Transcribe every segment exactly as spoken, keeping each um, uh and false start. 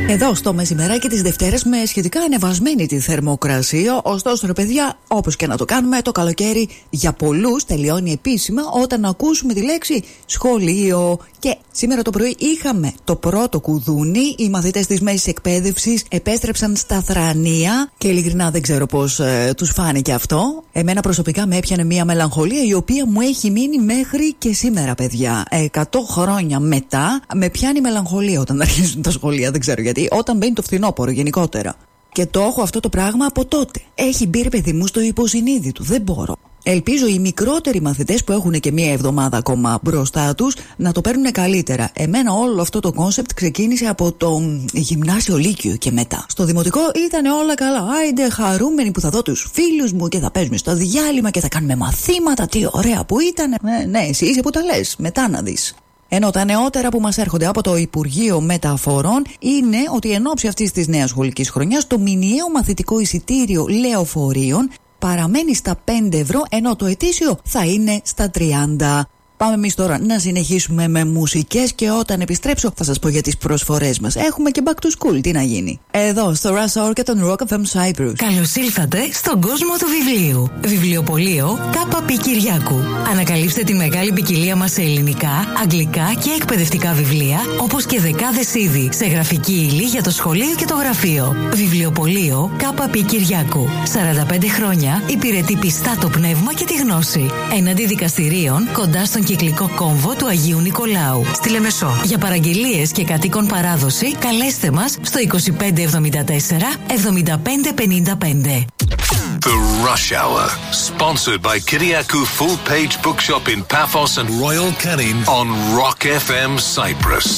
Εδώ στο μεσημεράκι της Δευτέρας με σχετικά ανεβασμένη τη θερμοκρασία. Ωστόσο, ρε παιδιά, όπως και να το κάνουμε, το καλοκαίρι για πολλούς τελειώνει επίσημα όταν ακούσουμε τη λέξη σχολείο. Και σήμερα το πρωί είχαμε το πρώτο κουδούνι. Οι μαθητές της μέσης εκπαίδευσης επέστρεψαν στα θρανία και ειλικρινά δεν ξέρω πώς ε, τους φάνηκε αυτό. Εμένα προσωπικά με έπιανε μια μελαγχολία η οποία μου έχει μείνει μέχρι και σήμερα, παιδιά. Εκατό χρόνια μετά με πιάνει μελαγχολία όταν αρχίζουν τα σχολεία, δεν ξέρω γιατί. Όταν μπαίνει το φθινόπωρο γενικότερα. Και το έχω αυτό το πράγμα από τότε. Έχει μπει, ρε παιδί μου, στο υποσυνείδητο. Δεν μπορώ. Ελπίζω οι μικρότεροι μαθητές που έχουν και μία εβδομάδα ακόμα μπροστά τους να το παίρνουν καλύτερα. Εμένα όλο αυτό το κόνσεπτ ξεκίνησε από το γυμνάσιο λύκειο και μετά. Στο δημοτικό ήταν όλα καλά. Άιντε, χαρούμενοι που θα δω τους φίλους μου και θα παίζουμε στο διάλειμμα και θα κάνουμε μαθήματα. Τι ωραία που ήταν. Ναι, ναι, εσύ είσαι που τα λες. Μετά να δεις. Ενώ τα νεότερα που μας έρχονται από το Υπουργείο Μεταφορών είναι ότι εν ώψη αυτής της νέας σχολικής χρονιάς το μηνιαίο μαθητικό εισιτήριο λεωφορείων παραμένει στα πέντε ευρώ, ενώ το ετήσιο θα είναι στα τριάντα. Πάμε εμείς τώρα να συνεχίσουμε με μουσικές και όταν επιστρέψω θα σας πω για τις προσφορές μας. Έχουμε και back to school, τι να γίνει. Εδώ στο Rush Hour και τον Rock εφ εμ Cyprus. Καλώς ήλθατε στον κόσμο του βιβλίου. Βιβλιοπωλείο ΚΑΠΑ Κυριάκου. Ανακαλύψτε τη μεγάλη ποικιλία μας σε ελληνικά, αγγλικά και εκπαιδευτικά βιβλία, όπως και δεκάδες είδη σε γραφική ύλη για το σχολείο και το γραφείο. Βιβλιοπωλείο ΚΑΠΑ Κυριάκου. σαράντα πέντε χρόνια υπηρετεί πιστά το πνεύμα και τη γνώση. Έναντι δικαστηρίων κοντά στον κυκλικό κόμβο του Αγίου Νικολάου στη Λεμεσό. Για παραγγελίες και κατοίκον παράδοση καλέστε μας στο είκοσι πέντε εβδομήντα τέσσερα εβδομήντα πέντε πενήντα πέντε. The Rush Hour, sponsored by Kyriakou Full Page Bookshop in Paphos and Royal Canin on Rock εφ εμ Cyprus.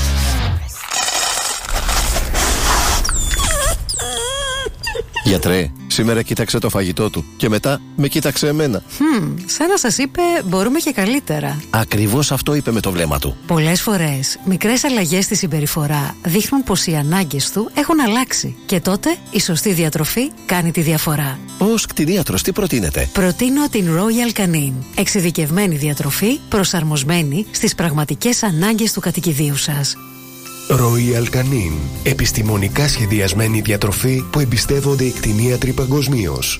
Γιατρέ, σήμερα κοίταξε το φαγητό του και μετά με κοίταξε εμένα. Hm, σαν να σας είπε μπορούμε και καλύτερα. Ακριβώς αυτό είπε με το βλέμμα του. Πολλές φορές μικρές αλλαγές στη συμπεριφορά δείχνουν πως οι ανάγκες του έχουν αλλάξει. Και τότε η σωστή διατροφή κάνει τη διαφορά. Ως κτηνίατρος τι προτείνετε? Προτείνω την Royal Canin. Εξειδικευμένη διατροφή προσαρμοσμένη στις πραγματικές ανάγκες του κατοικιδίου σας. Royal Canin. Επιστημονικά σχεδιασμένη διατροφή που εμπιστεύονται οι κτηνίατροι παγκοσμίως.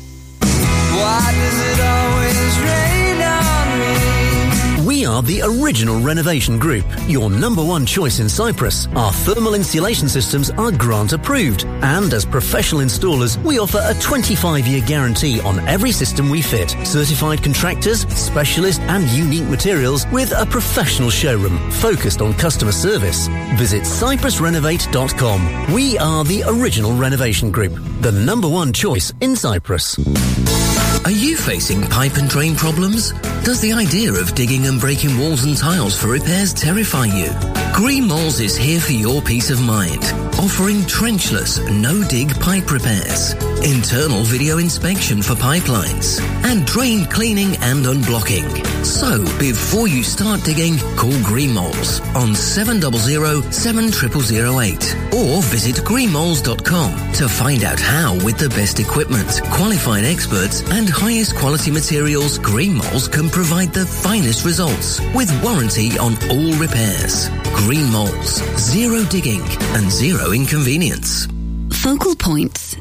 We are the original renovation group, your number one choice in Cyprus. Our thermal insulation systems are grant approved, and as professional installers, we offer a twenty-five year guarantee on every system we fit. Certified contractors, specialist and unique materials with a professional showroom focused on customer service. Visit cyprus renovate dot com. We are the original renovation group, the number one choice in Cyprus. Are you facing pipe and drain problems? Does the idea of digging and breaking walls and tiles for repairs terrify you? Green Moles is here for your peace of mind, offering trenchless, no-dig pipe repairs, internal video inspection for pipelines, and drain cleaning and unblocking. So, before you start digging, call Green Moles on seven hundred seven zero zero zero eight or visit green moles dot com to find out how, with the best equipment, qualified experts, and highest quality materials, Green Moles can provide the finest results with warranty on all repairs. Green Moles, zero digging and zero inconvenience. Focal Points.